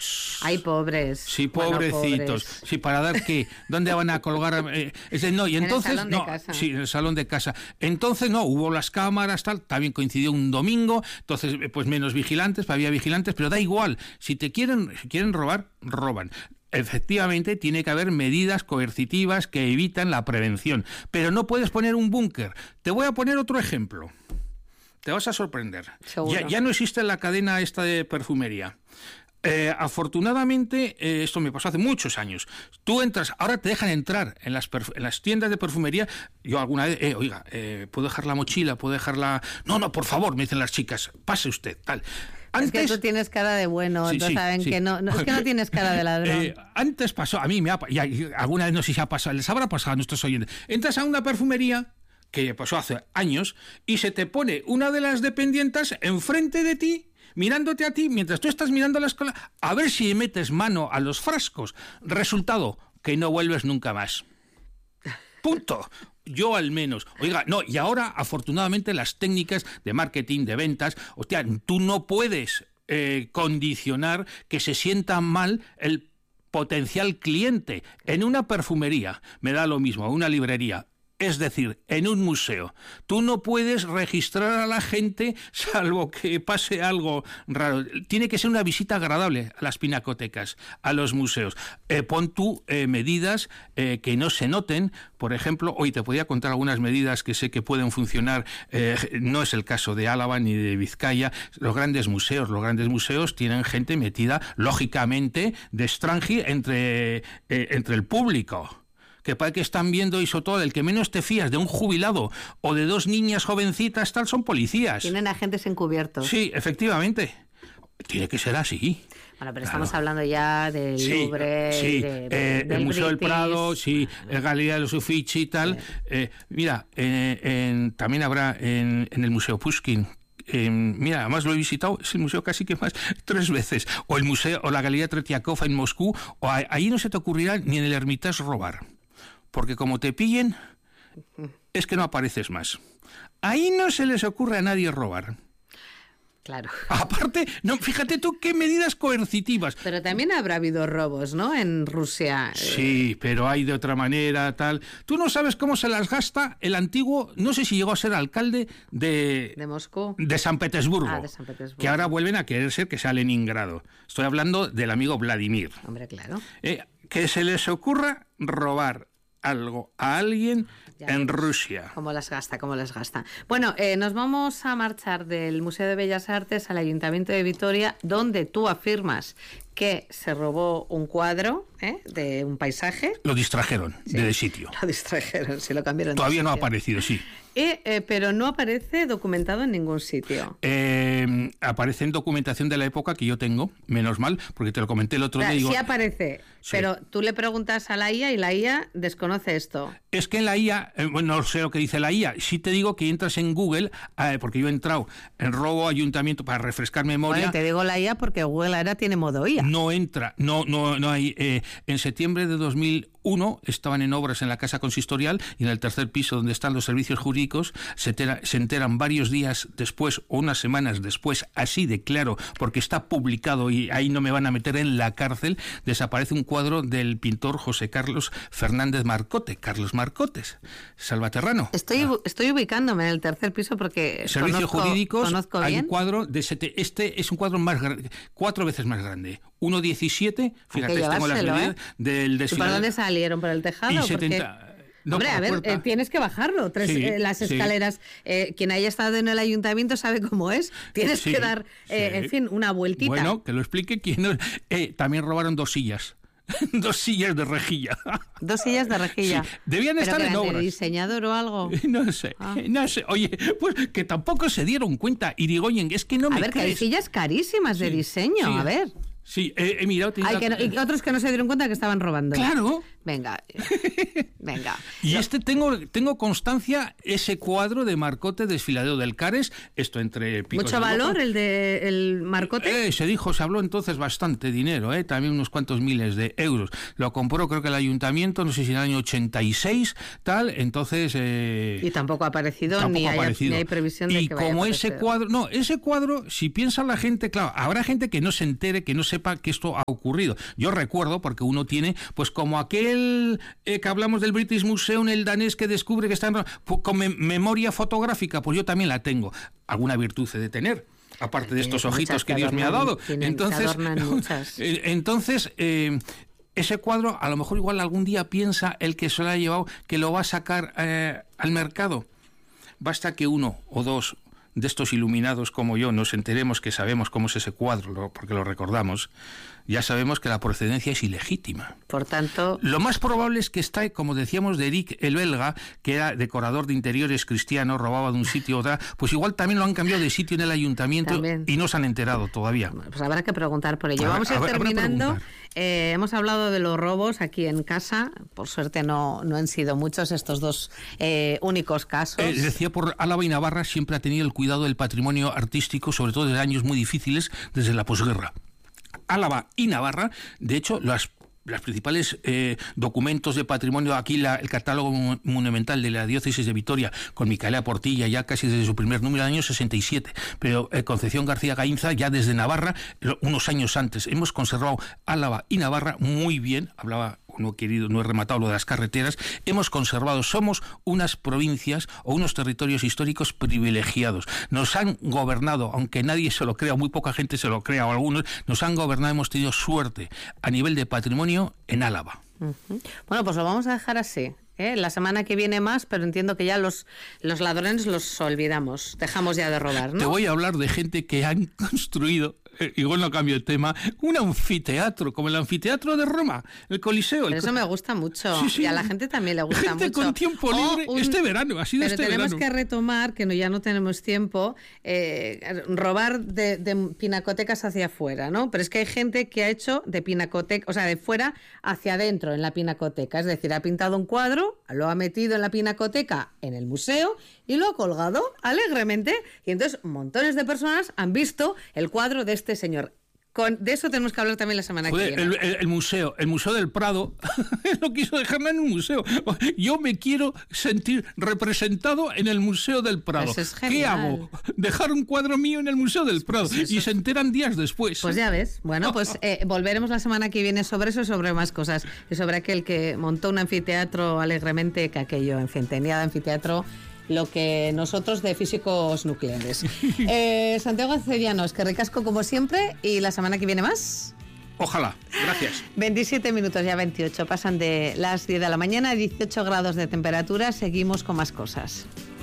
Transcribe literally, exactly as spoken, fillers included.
Ay, pobres. Sí, pobrecitos. Bueno, pobres. Sí, ¿para dar qué? ¿Dónde van a colgar? Eh, es de, no, y entonces, en el salón no, de casa. Sí, en el salón de casa. Entonces, no, hubo las cámaras, tal, también coincidió un domingo, entonces, pues menos vigilantes, había vigilantes, pero da igual. Si te quieren, si quieren robar, roban. Efectivamente, tiene que haber medidas coercitivas que evitan la prevención, pero no puedes poner un búnker. Te voy a poner otro ejemplo. Te vas a sorprender. Ya, ya no existe la cadena esta de perfumería. Eh, afortunadamente, eh, esto me pasó hace muchos años. Tú entras, ahora te dejan entrar en las, perf- en las tiendas de perfumería. Yo alguna vez, eh, oiga, eh, ¿puedo dejar la mochila? ¿Puedo dejar la...? No, no, por favor, me dicen las chicas, pase usted, tal. Antes, es que tú tienes cara de bueno, sí, no sí, saben sí. que no, no, es que no tienes cara de ladrón. Eh, antes pasó, a mí me ha y alguna vez no sé si ha pasado, les habrá pasado a nuestros oyentes. Entras a una perfumería, que pasó hace años, y se te pone una de las dependientas enfrente de ti, mirándote a ti, mientras tú estás mirando la escuela, a ver si metes mano a los frascos. Resultado, que no vuelves nunca más. Punto. Yo al menos. Oiga, no, y ahora, afortunadamente, las técnicas de marketing, de ventas, hostia, tú no puedes eh, condicionar que se sienta mal el potencial cliente en una perfumería. Me da lo mismo, una librería. Es decir, en un museo. Tú no puedes registrar a la gente salvo que pase algo raro. Tiene que ser una visita agradable a las pinacotecas, a los museos. Eh, pon tú eh, medidas eh, que no se noten. Por ejemplo, hoy te podía contar algunas medidas que sé que pueden funcionar. Eh, no es el caso de Álava ni de Vizcaya. Los grandes museos, los grandes museos tienen gente metida, lógicamente, de extranjero entre, eh, entre el público. Que para que están viendo y sobre todo el que menos te fías de un jubilado o de dos niñas jovencitas tal son policías. Tienen agentes encubiertos. Sí, efectivamente. Tiene que ser así. Bueno, pero estamos claro. hablando ya del sí, Louvre, sí, de, de, eh, del el Museo British. del Prado, sí, el Galería de los Uffizi y tal. Sí. Eh, mira, eh, en, también habrá en, en el Museo Pushkin. Eh, mira, además lo he visitado, es el museo casi que más tres veces, o el museo o la Galería Tretiakov en Moscú, o a, ahí no se te ocurrirá ni en el Hermitage robar. Porque como te pillen, es que no apareces más. Ahí no se les ocurre a nadie robar. Claro. Aparte, no, fíjate tú qué medidas coercitivas. Pero también habrá habido robos, ¿no? En Rusia. Sí, pero hay de otra manera, tal. Tú no sabes cómo se las gasta el antiguo, no sé si llegó a ser alcalde de... ¿De Moscú? De San Petersburgo. Ah, de San Petersburgo. Que ahora vuelven a querer ser que sea Leningrado. Estoy hablando del amigo Vladimir. Hombre, claro. Eh, que se les ocurra robar algo a alguien ya en ves. Rusia. ¿Cómo las gasta? ¿Cómo las gasta? Bueno, eh, nos vamos a marchar del Museo de Bellas Artes al Ayuntamiento de Vitoria, donde tú afirmas que se robó un cuadro ¿eh? de un paisaje. Lo distrajeron sí. de sitio. Lo distrajeron, se lo cambiaron. Todavía de no ha sitio. aparecido, sí. Eh, eh, pero no aparece documentado en ningún sitio. Eh, aparece en documentación de la época que yo tengo, menos mal, porque te lo comenté el otro o sea, día. Digo, sí aparece, sí. Pero tú le preguntas a la I A y la I A desconoce esto. Es que en la I A, eh, bueno, no sé lo que dice la I A, sí te digo que entras en Google, eh, porque yo he entrado en robo ayuntamiento para refrescar memoria. Bueno, te digo la I A porque Google ahora tiene modo I A. No entra, no, no, no hay. Eh, en septiembre de dos mil uno estaban en obras en la Casa Consistorial y en el tercer piso donde están los servicios jurídicos se, tera, se enteran varios días después o unas semanas después, así de claro, porque está publicado y ahí no me van a meter en la cárcel, desaparece un cuadro del pintor José Carlos Fernández Marcote, Carlos Marcotes, salvaterrano. Estoy, ah. estoy ubicándome en el tercer piso porque servicios conozco, jurídicos, conozco hay bien. un cuadro de sete, este es un cuadro más cuatro veces más grande, uno diecisiete, fíjate, tengo las medidas ¿eh? del desfile. ¿Por dónde salieron? ¿Por el tejado? Y setenta... Porque... No, hombre, a ver, eh, tienes que bajarlo. Tres, sí, eh, las escaleras, sí. eh, quien haya estado en el ayuntamiento sabe cómo es. Tienes sí, que dar, eh, sí. en fin, una vueltita. Bueno, que lo explique quién no. Eh, también robaron dos sillas. Dos sillas de rejilla. Dos sillas de rejilla. Sí. Debían estar en obras. ¿De diseñador o algo? No sé, ah. no sé. Oye, pues que tampoco se dieron cuenta. Irigoyen, es que no a me ver, crees. Que hay sillas carísimas de sí, diseño, sí. a ver. Sí, he, he mirado... Hay que no, y otros que no se dieron cuenta que estaban robando. Claro. Venga, venga. Y Lo... este tengo, tengo constancia, ese cuadro de Marcote, Desfiladero del Cares, esto entre picos. ¿Mucho valor Europa. el de el Marcote? Eh, se dijo, se habló entonces bastante dinero, eh, también unos cuantos miles de euros. Lo compró creo que el ayuntamiento, no sé si en el año ochenta y seis, tal, entonces... Eh, y tampoco ha aparecido, tampoco ni, ha hay, aparecido. ni hay previsión de y que vaya como a ese aparecer. cuadro, no, ese cuadro, si piensa la gente, claro, habrá gente que no se entere, que no sepa que esto ha ocurrido. Yo recuerdo, porque uno tiene, pues como aquel... Eh, que hablamos del British Museum, el danés que descubre que está en, con me, memoria fotográfica, pues yo también la tengo. Alguna virtud he de tener, aparte de estos ojitos que Dios me ha dado. Entonces, entonces eh, ese cuadro, a lo mejor igual algún día piensa el que se lo ha llevado, que lo va a sacar eh, al mercado. Basta que uno o dos de estos iluminados como yo nos enteremos que sabemos cómo es ese cuadro, porque lo recordamos, ya sabemos que la procedencia es ilegítima. Por tanto... Lo más probable es que está, como decíamos, de Eric el belga, que era decorador de interiores cristiano, robaba de un sitio a otra, pues igual también lo han cambiado de sitio en el ayuntamiento también. Y no se han enterado todavía. Pues habrá que preguntar por ello. A Vamos a ir ver, terminando. Eh, hemos hablado de los robos aquí en casa. Por suerte no, no han sido muchos estos dos eh, únicos casos. Eh, decía, por Álava y Navarra siempre ha tenido el cuidado del patrimonio artístico, sobre todo desde años muy difíciles, desde la posguerra. Álava y Navarra, de hecho, las Los principales eh, documentos de patrimonio, aquí la, el catálogo monumental de la diócesis de Vitoria, con Micaela Portilla ya casi desde su primer número del año sesenta y siete, pero eh, Concepción García Gainza ya desde Navarra, unos años antes. Hemos conservado Álava y Navarra muy bien, hablaba... no he querido, no he rematado lo de las carreteras, hemos conservado, somos unas provincias o unos territorios históricos privilegiados. Nos han gobernado, aunque nadie se lo crea, muy poca gente se lo crea, o algunos, nos han gobernado, hemos tenido suerte a nivel de patrimonio en Álava. Uh-huh. Bueno, pues lo vamos a dejar así. ¿Eh? La semana que viene más, pero entiendo que ya los, los ladrones los olvidamos, dejamos ya de robar, ¿no? Te voy a hablar de gente que han construido, eh, igual no cambio de tema, un anfiteatro, como el anfiteatro de Roma, el Coliseo. El... Pero eso me gusta mucho, sí, sí. Y a la gente también le gusta gente mucho. Con tiempo libre, un... este verano, ha sido pero este tenemos verano. que retomar, que no, ya no tenemos tiempo, eh, robar de, de pinacotecas hacia afuera, ¿no? Pero es que hay gente que ha hecho de pinacoteca, o sea, de fuera hacia adentro en la pinacoteca, es decir, ha pintado un cuadro, lo ha metido en la pinacoteca, en el museo, y lo ha colgado alegremente. Y entonces montones de personas han visto el cuadro de este señor. Con, de eso tenemos que hablar también la semana Joder, que viene. El, el, el museo, el Museo del Prado, no quiso dejarme en un museo. Yo me quiero sentir representado en el Museo del Prado. Pues es ¿Qué hago? Dejar un cuadro mío en el Museo del Prado. Pues y se enteran días después. Pues ya ves. Bueno, pues eh, volveremos la semana que viene sobre eso y sobre más cosas. Y sobre aquel que montó un anfiteatro alegremente, que aquello, en fin, tenía de anfiteatro lo que nosotros de físicos nucleares. Eh, Santiago Acedianos, que ricasco como siempre, y la semana que viene más. Ojalá, gracias. veintisiete minutos, ya veintiocho, pasan de las diez de la mañana, dieciocho grados de temperatura, seguimos con más cosas.